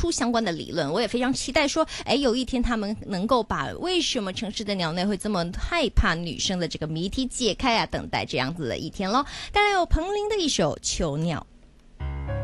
出相關的理論，我也非常期待說，有一天他們能夠把為什麼城市的鳥類會這麼害怕女生的這個謎題解開啊，等待這樣子的一天咯。帶來有彭羚的一首《囚鳥》。